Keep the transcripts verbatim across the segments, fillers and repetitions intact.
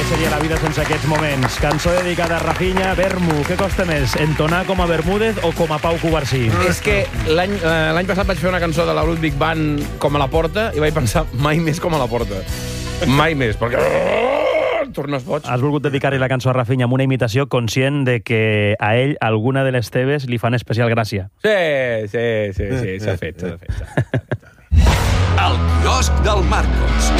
seria la vida sense aquests moments. Cançó dedicada a Rafinha. Vermu, què costa més, entonar com a Bermúdez o com a Pau Covarsí? És que l'any eh, l'any passat vaig fer una cançó de la Ludwig Band com a la Porta i vaig pensar mai més com a la Porta. Mai més, perquè tornes boig. Has volgut dedicar-li la cançó a Rafinha amb una imitació conscient de que a ell alguna de les teves li fan especial gràcia. Sí, sí, sí, sí, s'ha fet, s'ha fet. El quiosc del Marcos.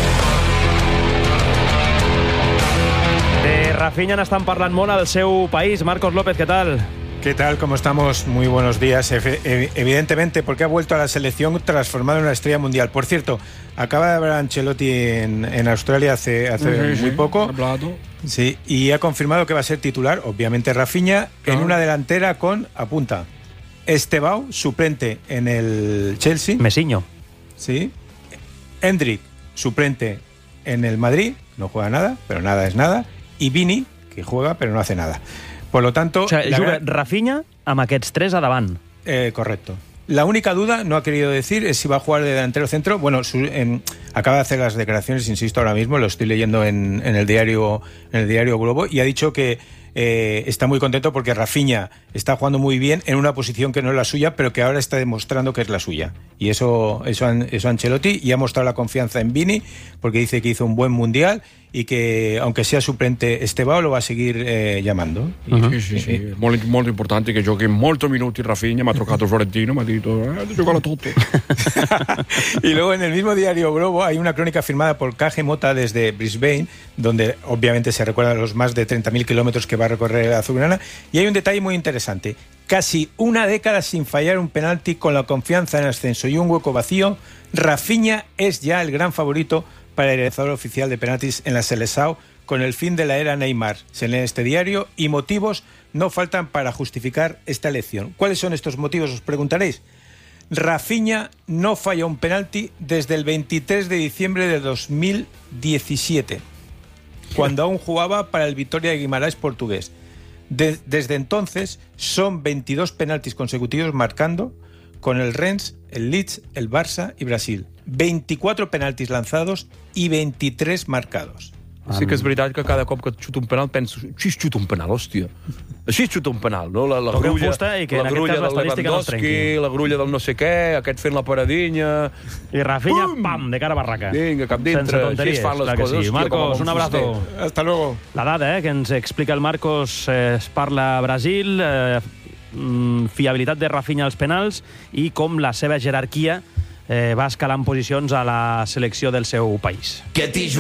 De Rafinha n'estan parlant molt al seu país. Marcos López, ¿qué tal? ¿Qué tal? ¿Cómo estamos? Muy buenos días. Evidentemente, porque ha vuelto a la selección transformada en una estrella mundial. Por cierto, acaba de hablar Ancelotti en, en Australia hace, hace sí, muy sí, poco. Hablado. Sí, y ha confirmado que va a ser titular, obviamente Rafinha, claro, en una delantera con, apunta, Estebao, suplente en el Chelsea. Mesiño. Sí. Endrick, suplente en el Madrid. No juega nada, pero nada es nada. Y Vini, que juega, pero no hace nada. Por lo tanto... O sea, la juga gran... Rafinha amb aquests tres a davant. Eh, correcto. La única duda, no ha querido decir, es si va a jugar de delantero centro. Bueno, su, en, acaba de hacer las declaraciones, insisto, ahora mismo, lo estoy leyendo en, en, el, diario, en el diario Globo, y ha dicho que eh, está muy contento porque Rafinha está jugando muy bien en una posición que no es la suya, pero que ahora está demostrando que es la suya. Y eso, eso, eso Ancelotti, y ha mostrado la confianza en Vini, porque dice que hizo un buen mundial y que, aunque sea suplente Estebao, lo va a seguir eh, llamando. Uh-huh. Sí, sí, sí. Eh, molt, molt importante que giochi molti minuti Rafinha, m'ha trucato Florentino, m'ha dit, eh, giocalo tutto. Y luego en el mismo diario Globo hay una crónica firmada por K G Mota desde Brisbane, donde obviamente se recuerdan los más de treinta mil kilómetros que va a recorrer la azulgrana, y hay un detalle muy interesante. Casi una década sin fallar un penalti, con la confianza en el ascenso y un hueco vacío, Rafinha es ya el gran favorito para el lanzador oficial de penaltis en la Seleção, con el fin de la era Neymar. Se lee en este diario, y motivos no faltan para justificar esta elección. ¿Cuáles son estos motivos? Os preguntaréis. Rafinha no falla un penalti desde el veintitrés de diciembre de dos mil diecisiete, cuando aún jugaba para el Vitória de Guimarães portugués. De, desde entonces son veintidós penaltis consecutivos marcando con el Rennes, el Leeds, el Barça y Brasil. veinticuatro penaltis lanzados y veintitrés marcados. Sí que és veritat que cada cop que et xuta un penal penso, així es xuta un penal, hòstia. Així es xuta un penal, no? La, la grulla, i que la grulla del Lewandowski, la grulla del no sé què, aquest fent la paradinha... I Rafinha, pum, pam, de cara a barraca. Vinga, cap dintre, així es fan les coses. Sí. Marcos, un abrazo. Hasta luego. La dada eh, que ens explica el Marcos, eh, es parla a Brasil, eh, fiabilitat de Rafinha als penals i com la seva jerarquia eh, va escalant posicions a la selecció del seu país. Que t'hi